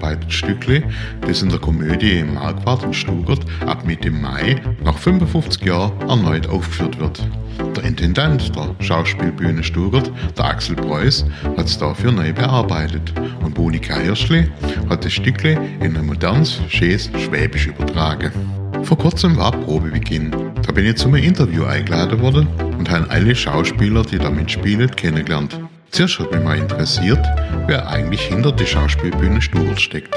bearbeitet Stückle, das in der Komödie im Marquardt in Stugert ab Mitte Mai nach 55 Jahren erneut aufgeführt wird. Der Intendant der Schauspielbühne Stugert, der Axel Preuß, hat es dafür neu bearbeitet und Monika Hirschle hat das Stückle in ein modernes, schönes Schwäbisch übertragen. Vor kurzem war Probebeginn. Da bin ich zu einem Interview eingeladen worden und habe alle Schauspieler, die da mitspielen, kennengelernt. Zuerst hat mich mal interessiert, wer eigentlich hinter der Schauspielbühne Stugert steckt.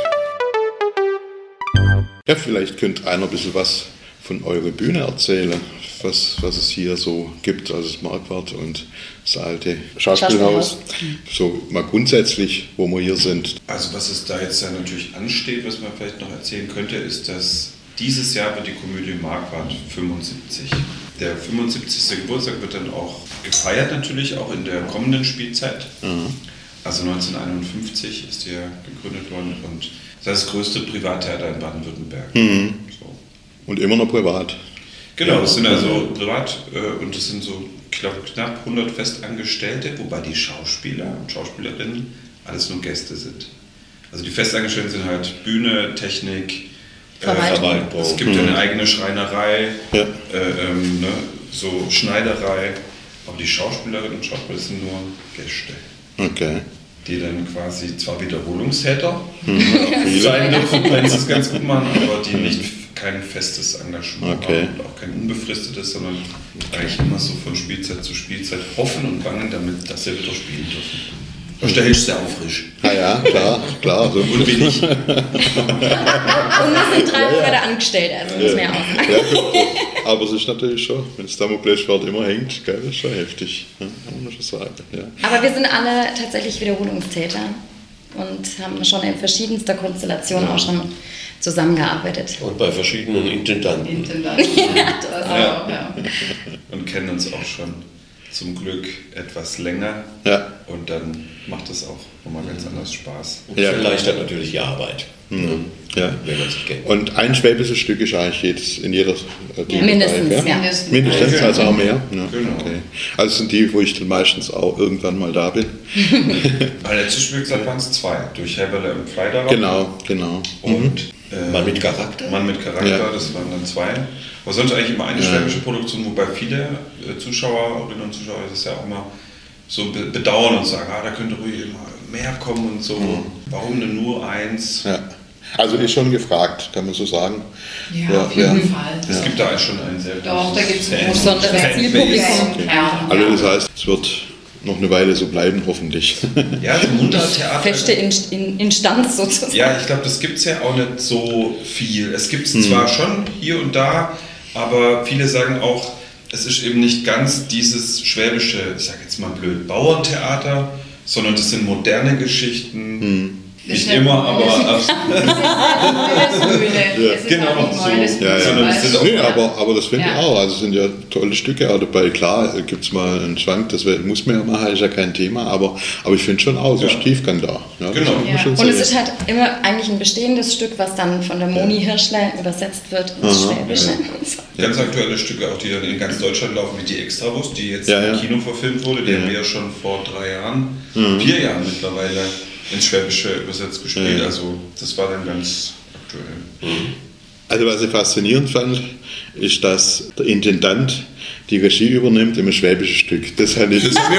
Ja, vielleicht könnt einer ein bisschen was von eurer Bühne erzählen, was es hier so gibt, also das Marquardt und das alte Schauspielhaus. So mal grundsätzlich, wo wir hier sind. Also was es da jetzt ja natürlich ansteht, was man vielleicht noch erzählen könnte, ist, dass dieses Jahr wird die Komödie Marquardt 75. Der 75. Geburtstag wird dann auch gefeiert natürlich, auch in der kommenden Spielzeit. Mhm. Also 1951 ist die ja gegründet worden und das ist das größte Privattheater in Baden-Württemberg. Mhm. So. Und immer noch privat. Genau, es sind also privat und es sind so, ich glaube, knapp 100 Festangestellte, wobei die Schauspieler und Schauspielerinnen alles nur Gäste sind. Also die Festangestellten sind halt Bühne, Technik, Verwaltung. Es gibt ja eine eigene Schreinerei, ja. So Schneiderei, aber die Schauspielerinnen und Schauspieler sind nur Gäste. Okay. Die dann quasi zwar Wiederholungstäter sein dürfen, wenn sie es ganz gut machen, aber die nicht kein festes Engagement haben und auch kein unbefristetes, sondern eigentlich immer so von Spielzeit zu Spielzeit hoffen und bangen damit, dass sie wieder spielen dürfen. Da stellst du ja auch frisch. Ja, klar. So. Und bin ich. Und wir sind 3 Monate angestellt, also muss man ja auch sagen. Ja, aber es ist natürlich schon, wenn das Damoklesschwert immer hängt, das ist schon heftig. Ja, kann man schon sagen. Ja. Aber wir sind alle tatsächlich Wiederholungstäter und haben schon in verschiedenster Konstellation auch schon zusammengearbeitet. Und bei verschiedenen Intendanten. Ja. Und kennen uns auch schon zum Glück etwas länger. Ja. Und dann macht es auch nochmal ganz anders Spaß. Und erleichtert natürlich die Arbeit. Mhm. Ja. Wenn man sich kennt. Und ein schwäbisches Stück ist eigentlich in jeder mindestens, Mindestens, also auch mehr. Ja. Genau. Okay. Also sind die, wo ich dann meistens auch irgendwann mal da bin. Bei der Spielzeit waren es 2, durch Heberle und Pfleiderer. Genau. Und Mann mit Charakter. Das waren dann 2. Aber sonst eigentlich immer eine schwäbische Produktion, wobei viele Zuschauerinnen und Zuschauer das ja auch immer so bedauern und sagen, da könnte ruhig immer mehr kommen und so. Warum denn nur 1? Ja. Also ist schon gefragt, kann man so sagen. Ja, auf jeden Fall. Es gibt da schon einen sehr Doch, da gibt es ein besonderes Zielpublikum. Also das heißt, es wird noch eine Weile so bleiben, hoffentlich. Ja, das Mundart-Theater. Feste Instanz sozusagen. Ja, ich glaube, das gibt es ja auch nicht so viel. Es gibt es zwar schon hier und da, aber viele sagen auch, es ist eben nicht ganz dieses schwäbische, ich sage jetzt mal blöd, Bauerntheater, sondern das sind moderne Geschichten. Nicht immer, aber aber das finde ich auch. Also sind ja tolle Stücke auch dabei. Klar, gibt es mal einen Schwank, das muss man ja machen, ist ja kein Thema, aber ich finde schon auch, so ist Tiefgang da. Ja, genau. Und es ist halt immer eigentlich ein bestehendes Stück, was dann von der Moni Hirschle übersetzt wird ins Schwäbische. Ja. Ganz aktuelle Stücke, auch die dann in ganz Deutschland laufen, wie die Extrawurst, die jetzt im Kino verfilmt wurde, die haben wir ja schon vor 3 Jahren, 4 Jahren mittlerweile ins Schwäbische übersetzt gespielt. Also das war dann ganz aktuell. Also was ich faszinierend fand, ist, dass der Intendant die Regie übernimmt im schwäbischen Stück. Das haben wir uns auch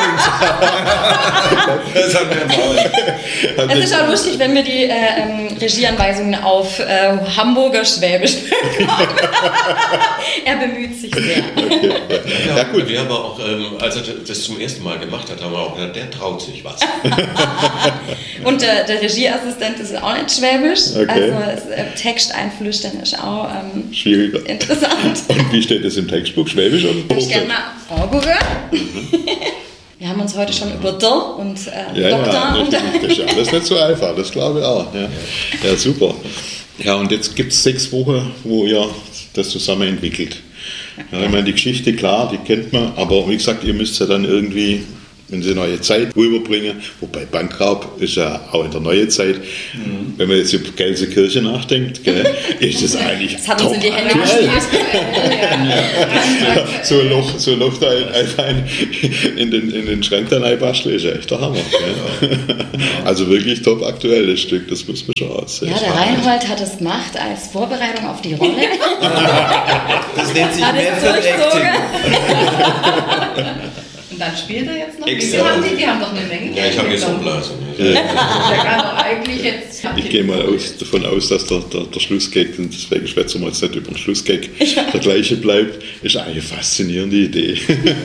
Es ist auch lustig, wenn wir die Regieanweisungen auf Hamburger Schwäbisch bekommen. Er bemüht sich sehr. Okay. Ja, gut. Wir haben auch, als er das zum ersten Mal gemacht hat, haben wir auch gesagt, der traut sich was. Und der Regieassistent ist auch nicht schwäbisch. Okay. Also Text einflüstern ist auch schwieriger. Interessant. Und wie steht das im Textbuch? Schwäbisch oder Hochdeutsch? Ich gerne mal vorgucken. Wir haben uns heute schon über Der und Doktor unterhalten. Das ist ja alles nicht so einfach, das glaube ich auch. Ja, super. Ja, und jetzt gibt es 6 Wochen, wo ihr das zusammen entwickelt. Ja, ich meine, die Geschichte, klar, die kennt man, aber wie gesagt, ihr müsst ja dann irgendwie wenn sie eine neue Zeit rüberbringen. Wobei Bankraub ist ja auch in der neuen Zeit. Wenn man jetzt über Gelsenkirchen nachdenkt, gell, ist das eigentlich Das hat uns in die Hände aktuell. gespielt. So ein Loch da einfach in den Schrank da reinbasteln, ist ja echt der Hammer. Gell? Also wirklich top aktuelles Stück, das muss man schon aussehen. Ja, der Reinhold hat es gemacht als Vorbereitung auf die Rolle. Das nennt sich Hat es Method durchzogen. Acting. Und dann spielt er jetzt noch. Wie Extra. viel haben die? Die haben doch eine Menge. Ja, ich habe jetzt bekommen. Umblasen. Der kann doch eigentlich jetzt. Ich gehe mal davon aus, dass der Schlussgag, und deswegen schwätzen wir jetzt nicht über den Schlussgag, der gleiche bleibt. Ist eine faszinierende Idee.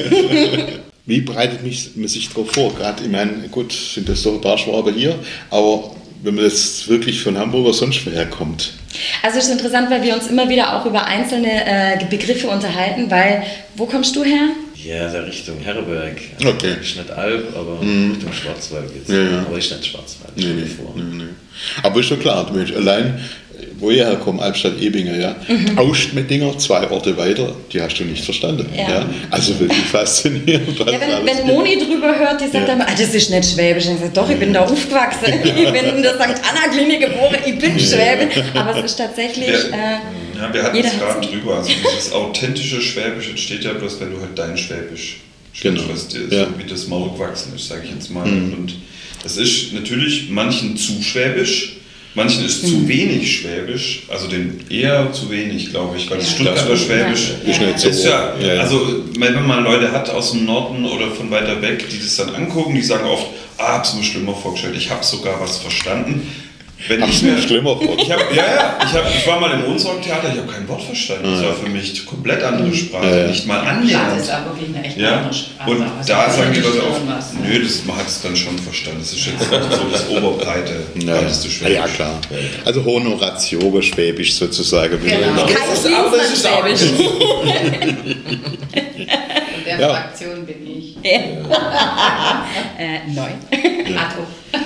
Wie bereitet man sich darauf vor? Gerade, ich meine, gut, sind das so ein paar Schwaben hier, aber wenn man jetzt wirklich von Hamburg oder sonst woher kommt. Also es ist interessant, weil wir uns immer wieder auch über einzelne Begriffe unterhalten, weil, wo kommst du her? Ja, da Richtung Herberg. Okay. Ist nicht Alp, aber Richtung Schwarzwald geht's. Ja. Aber ist nicht Schwarzwald. Nee. Vor. Aber ist schon klar, du Mensch, allein, wo ihr herkommt, Albstadt-Ebinger, ja, Austmettinger, 2 Orte weiter, die hast du nicht verstanden. Ja. Also wirklich faszinierend. Was Ja, alles wenn gibt. Moni drüber hört, die sagt dann, das ist nicht Schwäbisch. Und ich sage, doch, ich bin da aufgewachsen. Ich bin in der St. Anna-Klinik geboren, ich bin Schwäbin. Aber es ist tatsächlich... Ja, wir hatten jeder es hat gerade so- drüber. Also dieses authentische Schwäbisch entsteht ja bloß, wenn du halt dein Schwäbisch Genau. sprichst, was dir Ja. so wie das Maul gewachsen ist, sage ich jetzt mal. Und es ist natürlich manchen zu schwäbisch, manchen ist zu wenig Schwäbisch, also den eher zu wenig, glaube ich, weil das Stuttgarter Schwäbisch Ist nicht so ist ja, hoch. Ja. also wenn man Leute hat aus dem Norden oder von weiter weg, die das dann angucken, die sagen oft, hab's mir schlimmer vorgestellt, ich habe sogar was verstanden. Wenn Hab's ich mir mir schlimmer vorgestellt. ich war mal im Ohnsorg-Theater, ich habe kein Wort verstanden. Das war für mich eine komplett andere Sprache, nicht mal Ja, das annähernd. ist aber wirklich eine echt Ja, andere Sprache. und Also da sagen die nicht Leute auch, was, ne? nö, man hat es dann schon verstanden. Das ist jetzt so das Oberbreite, breiteste Schwäbisch. Ja, klar. Also Honoratioge Schwäbisch sozusagen. Genau. Kein Fließband Schwäbisch. Und der Ja. Fraktion bin ich. Neu. Atto.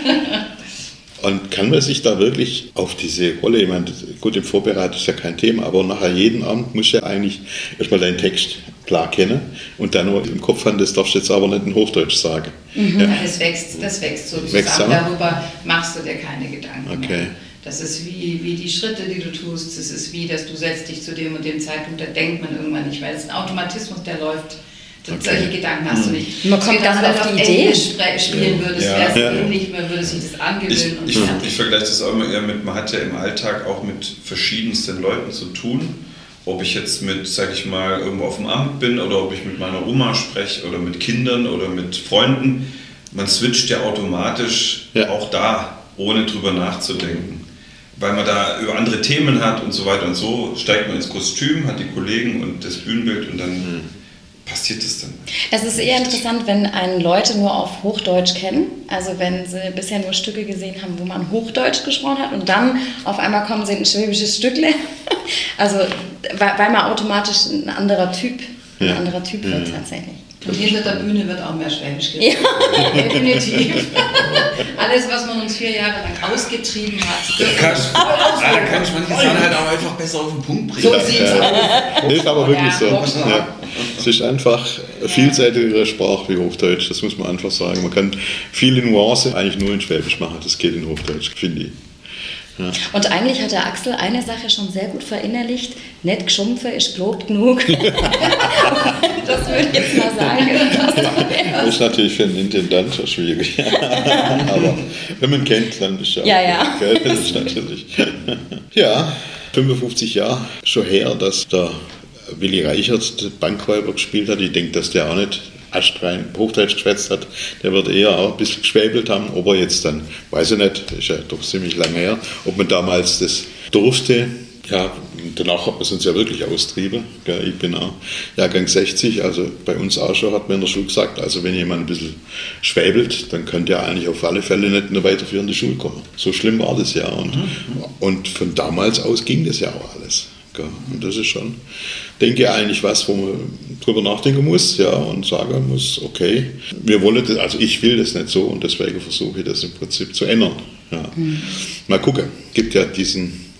Und kann man sich da wirklich auf diese Rolle, ich meine, gut, im Vorbereitung ist ja kein Thema, aber nachher jeden Abend musst du ja eigentlich erstmal deinen Text klar kennen und dann nur im Kopf haben, das darfst du jetzt aber nicht in Hochdeutsch sagen. Ja, das wächst so Wächst zusammen. zusammen? Darüber machst du dir keine Gedanken Okay. mehr. Das ist wie die Schritte, die du tust. Das ist wie, dass du setzt dich zu dem und dem Zeitpunkt, da denkt man irgendwann nicht, weil es ist ein Automatismus, der läuft. Solche Gedanken hast du nicht. Man kommt gar nicht auf die Idee. Englisch spielen würdest, Ja. wäre es Ja. ähnlich, man würde sich das angewöhnen und fertig. Ich vergleiche das auch immer eher mit, man hat ja im Alltag auch mit verschiedensten Leuten zu tun. Ob ich jetzt mit, sag ich mal, irgendwo auf dem Amt bin oder ob ich mit meiner Oma spreche oder mit Kindern oder mit Freunden. Man switcht ja automatisch auch da, ohne drüber nachzudenken. Weil man da über andere Themen hat und so weiter und so, steigt man ins Kostüm, hat die Kollegen und das Bühnenbild und dann passiert es dann. Es ist eher interessant, wenn einen Leute nur auf Hochdeutsch kennen, also wenn sie bisher nur Stücke gesehen haben, wo man Hochdeutsch gesprochen hat und dann auf einmal kommen sie in ein schwäbisches Stückle. Also weil man automatisch ein anderer Typ wird tatsächlich. Und hinter der Bühne wird auch mehr Schwäbisch geredet. Ja. Definitiv. Alles, was man uns 4 Jahre lang ausgetrieben hat. Da kann ich manche Sachen halt auch einfach besser auf den Punkt bringen. So sieht's aus. Das ist aber wirklich so. Ja. Ja. Es ist einfach eine vielseitigere Sprache wie Hochdeutsch, das muss man einfach sagen. Man kann viele Nuancen eigentlich nur in Schwäbisch machen, das geht in Hochdeutsch, finde ich. Ja. Und eigentlich hat der Axel eine Sache schon sehr gut verinnerlicht. Nicht geschumpfe ist gelobt genug. Das würde ich jetzt mal sagen. Das ist natürlich für einen Intendant schon schwierig. Aber wenn man kennt, dann ist ja. Ja. Gell? Das ist natürlich. Ja, 55 Jahre schon her, dass der Willi Reichert den Bankräuber gespielt hat. Ich denke, dass der auch nicht astrein Hochdeutsch geschwätzt hat. Der wird eher auch ein bisschen geschwäbelt haben, ob er jetzt dann, weiß ich nicht, ist ja doch ziemlich lange her, ob man damals das durfte. Ja, danach hat man es uns ja wirklich austrieben. Ich bin auch Jahrgang 60, also bei uns auch schon, hat man in der Schule gesagt, also wenn jemand ein bisschen schwäbelt, dann könnte er eigentlich auf alle Fälle nicht in eine weiterführende Schule kommen. So schlimm war das ja. Und von damals aus ging das ja auch alles. Und das ist schon, denke ich, eigentlich was, wo man drüber nachdenken muss, ja, und sagen muss, okay, wir wollen das, also ich will das nicht so und deswegen versuche ich das im Prinzip zu ändern. Ja. Mal gucken, gibt ja diesen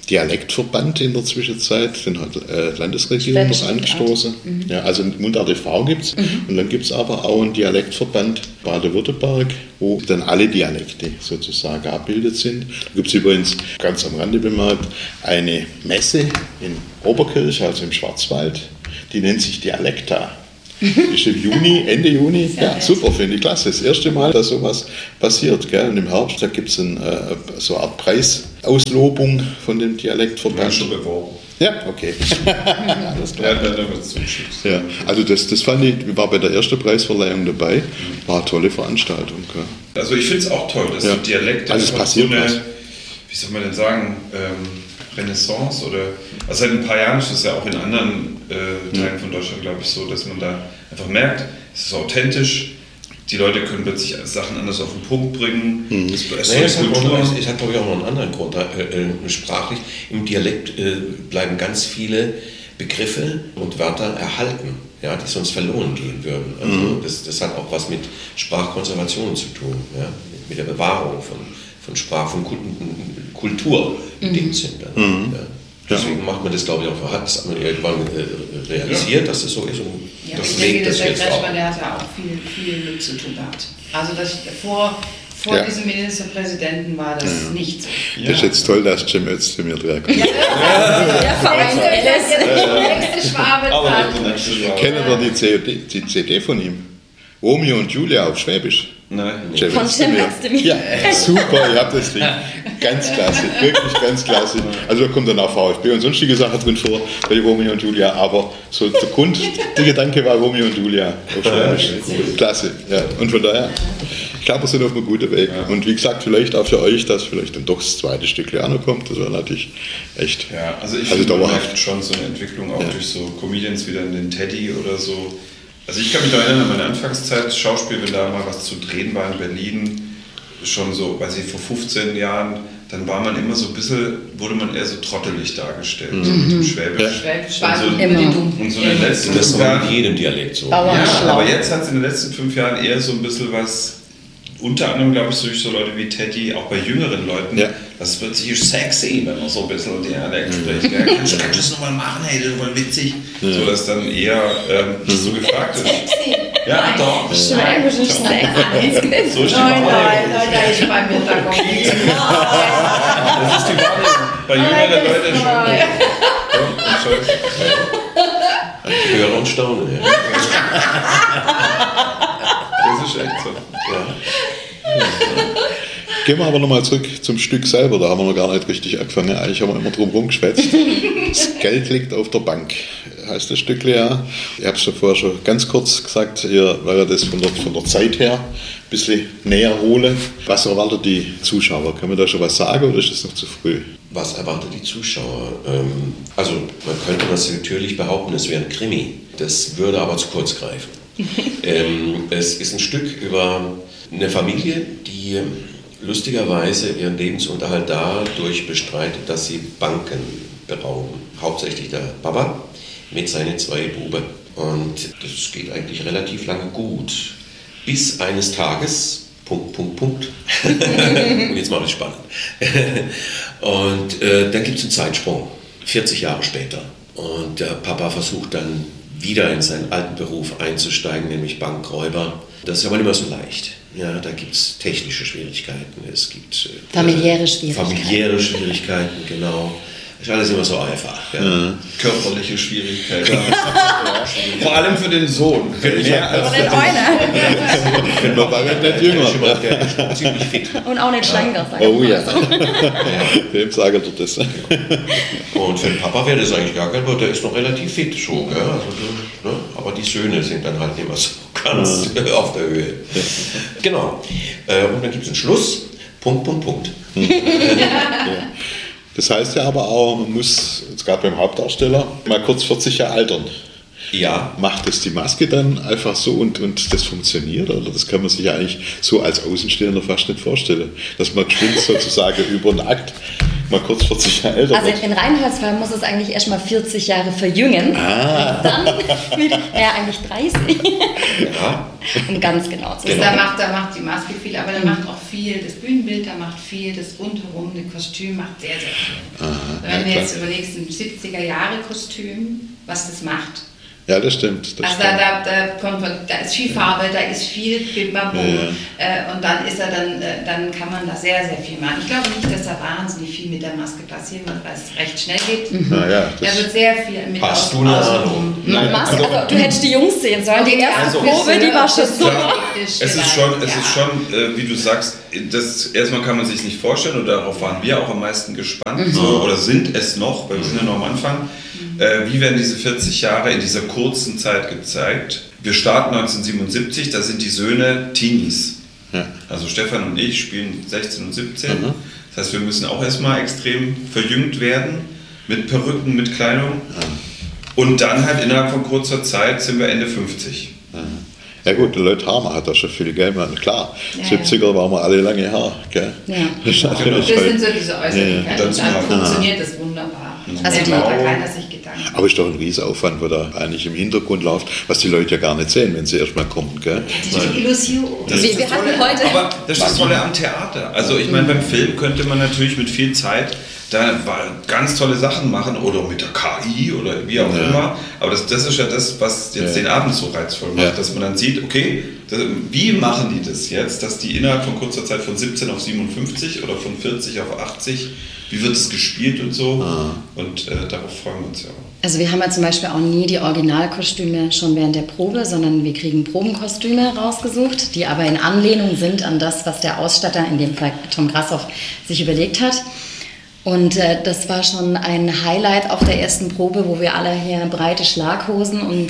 Dialektverband in der Zwischenzeit, den hat Landesregierung noch angestoßen. Ja, also Mundart e.V. gibt es. Und dann gibt es aber auch einen Dialektverband Baden-Württemberg, wo dann alle Dialekte sozusagen abgebildet sind. Da gibt es übrigens, ganz am Rande bemerkt, eine Messe in Oberkirch, also im Schwarzwald, die nennt sich Dialekta. Ist im Juni, Ende Juni. Ja, super, finde ich klasse. Das erste Mal, dass sowas passiert. Gell? Und im Herbst, da gibt es so eine Art Preisauslobung von dem Dialektverband. Wir haben schon beworben. Ja, okay. Alles klar. Ja, dann wird es zugeschickt. Ja, also das fand ich, ich war bei der ersten Preisverleihung dabei. War eine tolle Veranstaltung. Gell? Also ich finde es auch toll, dass die Dialekte also es passiert so eine, was. wie soll man denn sagen, Renaissance oder, also seit ein paar Jahren ist das ja auch in anderen Teilen von Deutschland, glaube ich, so, dass man da einfach merkt, es ist authentisch, die Leute können plötzlich Sachen anders auf den Punkt bringen. Es hat, glaube ich, auch noch einen anderen Grund. Sprachlich, im Dialekt bleiben ganz viele Begriffe und Wörter erhalten, ja, die sonst verloren gehen würden. Also das hat auch was mit Sprachkonservation zu tun, ja, mit der Bewahrung von Sprach, von Kultur in dem Sinn. Ja. Deswegen macht man das, glaube ich, auch, hat es irgendwann realisiert, dass das so ist. Und Ja, das ich denke, legt dass das der jetzt Kretschmann, auch. der hat ja auch viel mit zu tun gehabt. Also das, vor diesem Ministerpräsidenten war das nicht so. Das ist jetzt toll, dass Cem Özdemir direkt. Der Nächste Schwabe sagt. Kennen wir die CD von ihm? Romeo und Julia auf Schwäbisch. Nein. Cem Von Cem Özdemir. Özdemir. Ja, super, ihr habt das Ding. Ganz klasse, wirklich ganz klasse. Also da kommt dann auch VfB und sonstige Sachen drin vor bei Romeo und Julia, aber so der Grund, der Gedanke war Romeo und Julia auf Schwäbisch. Klasse, ja. Und von daher, ich glaube, wir sind auf einem guten Weg. Und wie gesagt, vielleicht auch für euch, dass vielleicht dann doch das zweite Stück auch noch kommt, das wäre natürlich echt Also ich finde, man dauerhaft. merkt schon so eine Entwicklung auch durch so Comedians wie dann den Teddy oder so. Also ich kann mich noch erinnern an meine Anfangszeit, Schauspiel, wenn da mal was zu drehen war in Berlin, schon so, weiß ich, vor 15 Jahren, dann war man immer so ein bisschen, wurde man eher so trottelig dargestellt, so mit dem Schwäbisch. Schwäbisch Und so, immer die Dumm. und so in den letzten Das ist 5 aber in Jahren, jedem Dialekt so. ja, schlau. aber jetzt hat es in den letzten 5 Jahren eher so ein bisschen was, unter anderem glaube ich so durch so Leute wie Teddy, auch bei jüngeren Leuten, das wird sich sexy, wenn man so ein bisschen Dialekt spricht. Ja, kannst du das nochmal machen, hey, das ist voll witzig. So dass dann eher so gefragt ist. Ja, doch. Schwäbisch ist sexy. So ist die Nein, Wahrnehmung. da ist beim Mittag auch nichts. Das ist die Wahrnehmung. Bei jüngeren Leuten schon. Hören und staunen. Ja. Das ist echt so. Gehen wir aber nochmal zurück zum Stück selber, da haben wir noch gar nicht richtig angefangen. Eigentlich haben wir immer drum rumgeschwätzt. Das Geld liegt auf der Bank, heißt das Stück ja. Ich habe es ja vorher schon ganz kurz gesagt, ihr werdet das von der Zeit her ein bisschen näher holen. Was erwartet die Zuschauer? Kann man da schon was sagen oder ist das noch zu früh? Was erwartet die Zuschauer? Also man könnte das natürlich behaupten, es wäre ein Krimi. Das würde aber zu kurz greifen. Es ist ein Stück über eine Familie, die lustigerweise ihren Lebensunterhalt dadurch bestreitet, dass sie Banken berauben. Hauptsächlich der Papa mit seinen 2 Buben. Und das geht eigentlich relativ lange gut. Bis eines Tages, Und jetzt mache ich spannend. Und dann gibt es einen Zeitsprung, 40 Jahre später. Und der Papa versucht dann wieder in seinen alten Beruf einzusteigen, nämlich Bankräuber. Das ist aber nicht mehr so leicht. Ja, da gibt es technische Schwierigkeiten, es gibt Familiäre Schwierigkeiten. Familiäre Schwierigkeiten, genau. Ist alles immer so einfach. Ja. Körperliche Schwierigkeiten. Vor allem für den Sohn. Mehr als für den Man war ja nicht jünger. Der ist ziemlich fit. Und auch nicht schlanker, sag Oh ich ja, mal. dem sage ich das. Und für den Papa wäre das eigentlich gar kein Problem, der ist noch relativ fit schon. Gell? Also, ne? Aber die Söhne sind dann halt nicht mehr so ganz auf der Höhe. Genau. Und dann gibt es einen Schluss. Punkt. Das heißt ja aber auch, man muss, jetzt gerade beim Hauptdarsteller, mal kurz 40 Jahre altern. Ja. Macht das die Maske dann einfach so und das funktioniert? Oder das kann man sich ja eigentlich so als Außenstehender fast nicht vorstellen. Dass man geschwind sozusagen über einen Akt mal kurz 40 Jahre älter Also wird. in Reinholds Fall muss es eigentlich erst mal 40 Jahre verjüngen. Dann wieder, eigentlich 30. Ja. Um ganz genau zu Da sein. macht die Maske viel, aber da macht auch viel das Bühnenbild, da macht viel das Rundherum, das Kostüm macht sehr, sehr viel. Wenn du jetzt überlegst, ein 70er-Jahre-Kostüm, was das macht. Ja, das stimmt. Also da ist viel Farbe, da ist viel Bimbam und dann kann man da sehr, sehr viel machen. Ich glaube nicht, dass da wahnsinnig viel mit der Maske passieren wird, weil es recht schnell geht. Ja, Da wird sehr viel mit Hast du eine Ahnung? Maske, also, du hättest die Jungs sehen sollen. Die erste Probe, die war schon so. Es ist schon, wie du sagst, erstmal kann man sich nicht vorstellen und darauf waren wir auch am meisten gespannt oder sind es noch, weil wir sind ja noch am Anfang. Wie werden diese 40 Jahre in dieser kurzen Zeit gezeigt? Wir starten 1977, da sind die Söhne Teenies. Ja. Also Stefan und ich spielen 16 und 17. Das heißt, wir müssen auch erstmal extrem verjüngt werden, mit Perücken, mit Kleidung. Und dann halt innerhalb von kurzer Zeit sind wir Ende 50. Ja gut, der Leute Harmer hat da schon viel Geld, man. Klar, 70er waren wir alle lange Haar, gell? Ja. Das ist Das natürlich sind so diese Äußerlichkeiten. Ja. Und dann funktioniert das wunderbar. Also Da macht da keiner sich Gedanken. aber ist doch ein Riesenaufwand, wo da eigentlich im Hintergrund läuft, was die Leute ja gar nicht sehen, wenn sie erstmal kommen, gell? Die Illusion. Wir hatten heute. Aber das ist das Tolle am Theater. Also ich meine, beim Film könnte man natürlich mit viel Zeit da ganz tolle Sachen machen oder mit der KI oder wie auch immer. Aber das ist ja das, was jetzt den Abend so reizvoll macht, dass man dann sieht, okay, wie machen die das jetzt, dass die innerhalb von kurzer Zeit von 17 auf 57 oder von 40 auf 80, wie wird es gespielt und so. Und darauf freuen wir uns ja auch. Also wir haben ja zum Beispiel auch nie die Originalkostüme schon während der Probe, sondern wir kriegen Probenkostüme rausgesucht, die aber in Anlehnung sind an das, was der Ausstatter, in dem Fall Tom Grashoff, sich überlegt hat. Und das war schon ein Highlight auf der ersten Probe, wo wir alle hier breite Schlaghosen und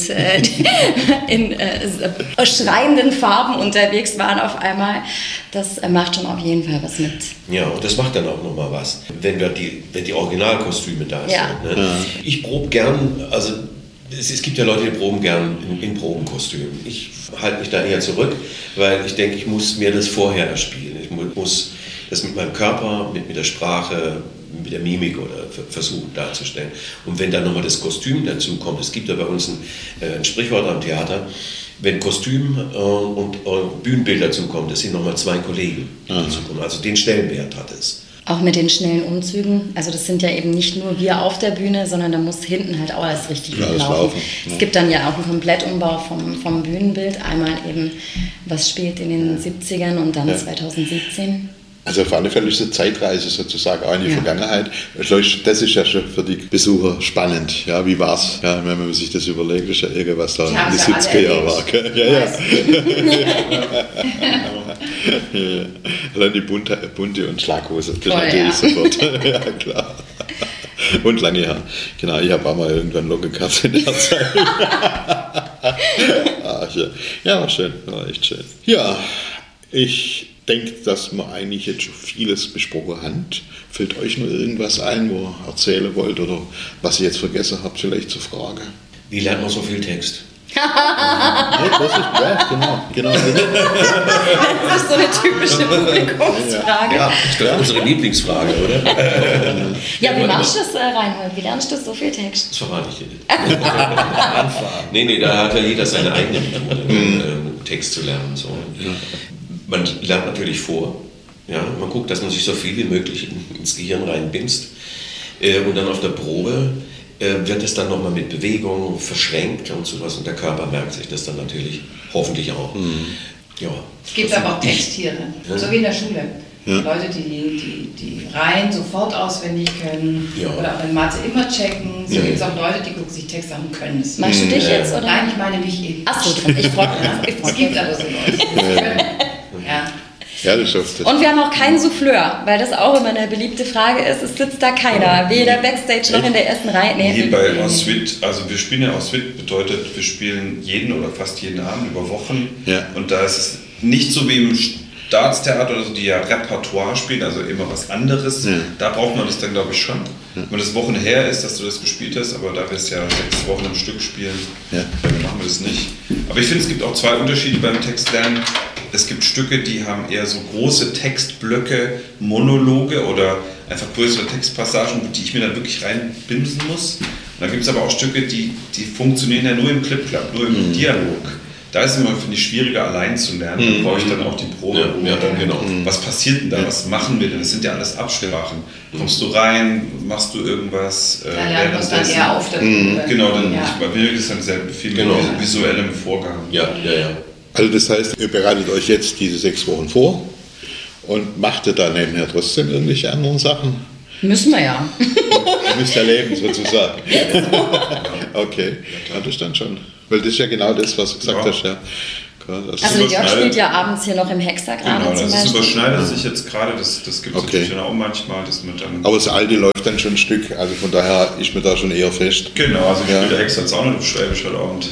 in schreienden Farben unterwegs waren auf einmal. Das macht schon auf jeden Fall was mit. Ja, und das macht dann auch nochmal was, wenn die Originalkostüme da sind. Ne? Ich probe gern, also es gibt ja Leute, die proben gern in Probenkostümen. Ich halte mich da eher zurück, weil ich denke, ich muss mir das vorher erspielen. Ich muss das mit meinem Körper, mit der Sprache, mit der Mimik oder versuchen darzustellen. Und wenn dann nochmal das Kostüm dazu kommt, es gibt ja bei uns ein Sprichwort am Theater, wenn Kostüm und Bühnenbild dazu kommt, das sind nochmal 2 Kollegen dazu kommen. Also den Stellenwert hat es. Auch mit den schnellen Umzügen. Also das sind ja eben nicht nur wir auf der Bühne, sondern da muss hinten halt auch alles richtig alles laufen. laufen. Es gibt dann ja auch einen Komplettumbau vom Bühnenbild. Einmal eben, was spielt in den 70ern und dann 2017. Also auf alle Fälle ist es eine Zeitreise sozusagen auch in die Vergangenheit. Das ist ja schon für die Besucher spannend. Ja, wie war's? Ja, wenn man sich das überlegt, ist ja irgendwas da in den 70er Jahren war. Ja. Allein die bunte und Schlaghose, das ist natürlich sofort. Ja, klar. Und lange Haare. Genau, ich habe auch mal irgendwann Locken gehabt in der Zeit. Ja, war schön, war echt schön. Ja, ich denke, dass wir eigentlich jetzt schon vieles besprochen haben. Fällt euch noch irgendwas ein, wo ihr erzählen wollt oder was ihr jetzt vergessen habt, vielleicht zur Frage? Wie lernt man so viel Text? Genau. Das ist so eine typische Publikumsfrage. Ja, ich glaube, unsere Lieblingsfrage, oder? Ja, wie machst du das, Reinhold? Wie lernst du so viel Text? Das verrate ich dir nicht. Nee, da hat ja jeder seine eigene Methode, Text zu lernen. So. Man lernt natürlich vor. Ja? Man guckt, dass man sich so viel wie möglich ins Gehirn reinbinst. Und dann auf der Probe wird es dann nochmal mit Bewegung verschränkt und sowas. Und der Körper merkt sich das dann natürlich hoffentlich auch. Ja. Es gibt aber auch Texttiere, so wie in der Schule. Ja. Leute, die Reihen sofort auswendig können oder auch in Mathe immer checken. So gibt es auch Leute, die gucken sich Texte an und können es. Meinst du dich jetzt, oder? Nein, ich meine mich eben. Ach so, ich freue mich. Es gibt aber so Leute. Ja, das schafft es. Und wir haben auch keinen Souffleur, weil das auch immer eine beliebte Frage ist. Es sitzt da keiner, weder Backstage noch in der ersten Reihe. Nee. Hier bei Ensuite, also wir spielen ja Ensuite, bedeutet, wir spielen jeden oder fast jeden Abend über Wochen. Ja. Und da ist es nicht so wie im Staatstheater oder so, die ja Repertoire spielen, also immer was anderes. Ja. Da braucht man das dann, glaube ich, schon. Ja. Wenn das Wochen her ist, dass du das gespielt hast, aber da wir es ja 6 Wochen am Stück spielen, dann machen wir das nicht. Aber ich finde, es gibt auch 2 Unterschiede beim Textlernen. es gibt Stücke, die haben eher so große Textblöcke, Monologe oder einfach größere Textpassagen, die ich mir dann wirklich reinbimsen muss. Und dann gibt es aber auch Stücke, die funktionieren ja nur im Clip-Clap, nur im Dialog. Da ist es immer, finde ich, schwieriger allein zu lernen. Da brauche ich dann auch die Probe. Ja, genau. Was passiert denn da? Was machen wir denn? Das sind ja alles Absprachen. Kommst du rein? Machst du irgendwas? Da lernt man es dann eher auf der Bühne. Genau, bei mir ist dann sehr viel visuellem Vorgang. Ja. Also das heißt, ihr bereitet euch jetzt diese 6 Wochen vor und macht ihr da nebenher trotzdem irgendwelche anderen Sachen? Müssen wir ja. Ihr müsst ja leben, sozusagen. Okay, ja, das ist dann schon. Weil das ist ja genau das, was du gesagt hast. Ja. Also Jörg spielt ja abends hier noch im Hexer gerade genau, zum Beispiel. Das überschneidet sich jetzt gerade, das gibt es natürlich dann auch manchmal. Dass man dann aber das alte läuft dann schon ein Stück, also von daher ist mir da schon eher fest. Genau, also ich spiele der Hexer jetzt auch noch auf Schwäbisch heute Abend.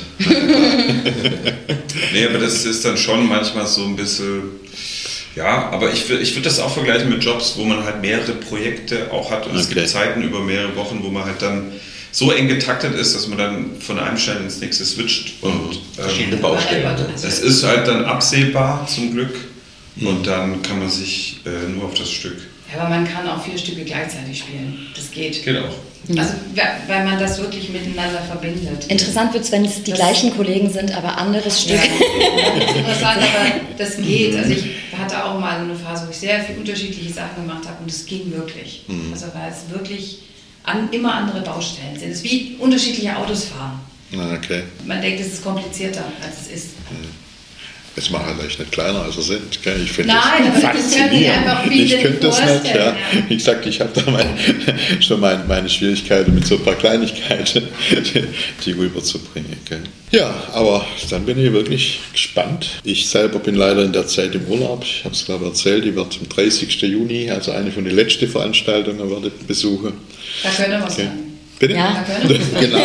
Nee, aber das ist dann schon manchmal so ein bisschen... Ja, aber ich würd das auch vergleichen mit Jobs, wo man halt mehrere Projekte auch hat und es gibt Zeiten über mehrere Wochen, wo man halt dann so eng getaktet ist, dass man dann von einem schnell ins nächste switcht und verschiedene Baustellen. Es ist halt dann absehbar zum Glück und dann kann man sich nur auf das Stück. Ja, aber man kann auch 4 Stücke gleichzeitig spielen. Das geht. Geht auch. Also, weil man das wirklich miteinander verbindet. Interessant wird es, wenn es die gleichen Kollegen sind, aber anderes Stück. Ja, das ist interessant, aber das geht. Also ich hatte auch mal eine Phase, wo ich sehr viele unterschiedliche Sachen gemacht habe und es ging wirklich. Also weil es wirklich immer andere Baustellen sind. Es ist wie unterschiedliche Autos fahren. Okay. Man denkt, es ist komplizierter, als es ist. Es macht halt echt nicht kleiner, als er sind. Ich finde Nein, das aber das können sich einfach viele ich könnte das nicht, ja. Ja. Wie gesagt, ich habe da schon meine Schwierigkeiten mit so ein paar Kleinigkeiten, die rüberzubringen. Okay. Ja, aber dann bin ich wirklich gespannt. Ich selber bin leider in der Zeit im Urlaub. Ich habe es glaube ich erzählt, ich werde am 30. Juni, also eine von den letzten Veranstaltungen, werde besuchen. Da könnte was sein. Bitte? Ja. Genau.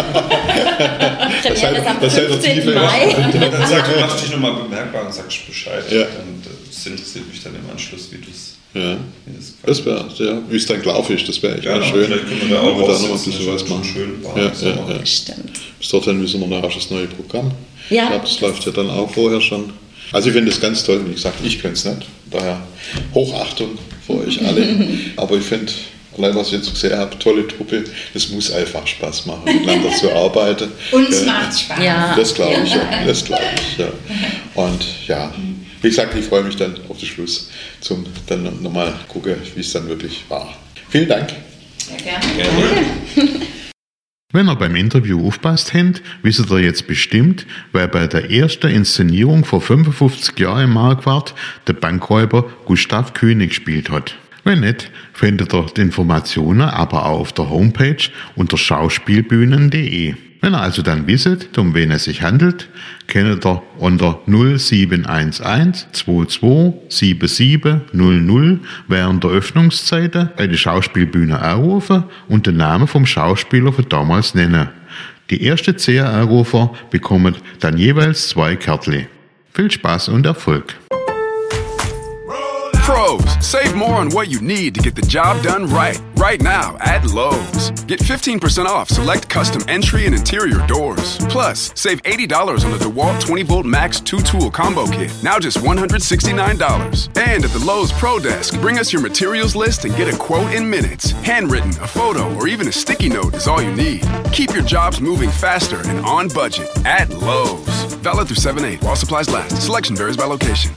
Premiere ist am das 15. Mai. Dann machst du dich nochmal bemerkbar und sagst Bescheid. Ja. Das interessiert mich dann im Anschluss, wie du es... Ja. Das wäre, wie es dann gelaufen ist, das wäre echt mal schön. Vielleicht können wir da auch noch ein aussitzen, bisschen was machen. Schön warm, Ja. Stimmt. Bis dorthin müssen wir nachher das neue Programm. Ja. Ich glaube, das läuft ja dann auch vorher schon. Also ich finde das ganz toll. Wie gesagt, ich könnte es nicht. Daher Hochachtung für euch alle. Aber ich finde, allein was ich jetzt gesehen habe, tolle Truppe. Das muss einfach Spaß machen, miteinander zu arbeiten. Uns macht Spaß. Ja. Das glaube ich, ja. Das glaube ich, ja. Und ja, wie gesagt, ich freue mich dann auf den Schluss, zum dann nochmal gucken, wie es dann wirklich war. Vielen Dank. Ja, gerne. Wenn ihr beim Interview aufpasst habt, wisst ihr jetzt bestimmt, wer bei der ersten Inszenierung vor 55 Jahren im Marquardt der Bankräuber Gustav König gespielt hat. Wenn nicht, findet ihr die Informationen aber auch auf der Homepage unter schauspielbühnen.de. Wenn ihr also dann wisst, um wen es sich handelt, könnt ihr unter 0711 22 77 00 während der Öffnungszeiten bei der Schauspielbühne anrufen und den Namen vom Schauspieler von damals nennen. Die ersten 10 Anrufer bekommen dann jeweils 2 Kärtchen. Viel Spaß und Erfolg! Pros, save more on what you need to get the job done right. Right now at Lowe's. Get 15% off select custom entry and interior doors. Plus, save $80 on the DeWalt 20-volt Max 2-tool combo kit. Now just $169. And at the Lowe's Pro Desk, bring us your materials list and get a quote in minutes. Handwritten, a photo, or even a sticky note is all you need. Keep your jobs moving faster and on budget at Lowe's. Valid through 7/8 while supplies last. Selection varies by location.